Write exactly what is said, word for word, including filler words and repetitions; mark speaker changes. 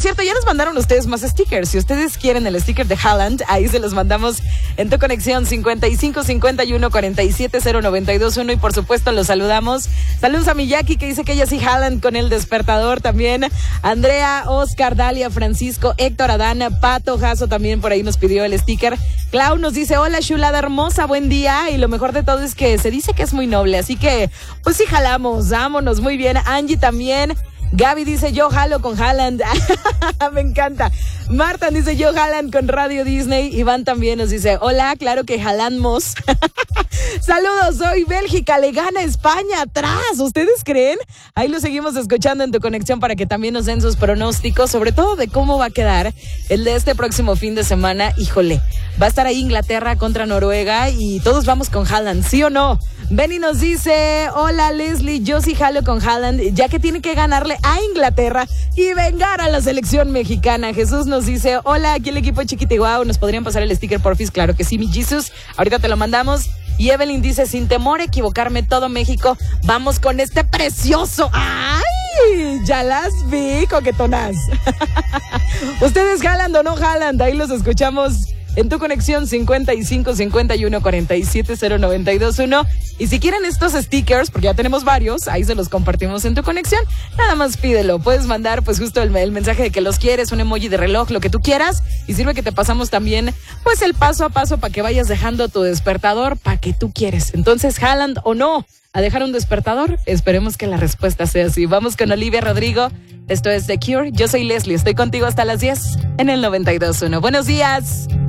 Speaker 1: cierto, ya nos mandaron ustedes más stickers. Si ustedes quieren el sticker de Haaland, ahí se los mandamos en tu conexión cincuenta y cinco cincuenta y uno cuarenta y siete cero noventa y dos uno y por supuesto los saludamos. Saludos a Miyaki que dice que ella sí Haaland con el despertador también. Andrea, Oscar, Dalia, Francisco, Héctor, Adán, Pato, Jaso también por ahí nos pidió el sticker. Clau nos dice, hola chulada hermosa, buen día. Y lo mejor de todo es que se dice que es muy noble, así que pues sí jalamos, vámonos, muy bien. Angie también. Gaby dice, yo jalo con Haaland. Me encanta. Marta dice, yo Haaland con Radio Disney. Iván también nos dice, hola, claro que jalamos. Saludos, soy Bélgica, le gana España atrás. ¿Ustedes creen? Ahí lo seguimos escuchando en tu conexión para que también nos den sus pronósticos, sobre todo de cómo va a quedar el de este próximo fin de semana. Híjole, va a estar ahí Inglaterra contra Noruega y todos vamos con Haaland, ¿sí o no? Benny nos dice, hola Leslie, yo sí jalo con Haaland, ya que tiene que ganarle a Inglaterra y vengar a la selección mexicana. Jesús nos dice, hola, aquí el equipo Chiquitiguao, ¿nos podrían pasar el sticker porfis? Claro que sí, mi Jesus, ahorita te lo mandamos. Y Evelyn dice, sin temor a equivocarme, todo México, vamos con este precioso. ¡Ay! Ya las vi, coquetonas. ¿Ustedes jalan o no jalan? Ahí los escuchamos en tu conexión cincuenta y cinco cincuenta y uno cuarenta y siete cero noventa y dos uno. Y si quieren estos stickers, porque ya tenemos varios, ahí se los compartimos en tu conexión, nada más pídelo. Puedes mandar pues justo el, el mensaje de que los quieres, un emoji de reloj, lo que tú quieras. Y sirve que te pasamos también pues el paso a paso para que vayas dejando tu despertador para que tú quieres. Entonces, Haaland o no a dejar un despertador, esperemos que la respuesta sea así. Vamos con Olivia Rodrigo. Esto es The Cure. Yo soy Leslie, estoy contigo hasta las diez en el noventa y dos uno. Buenos días.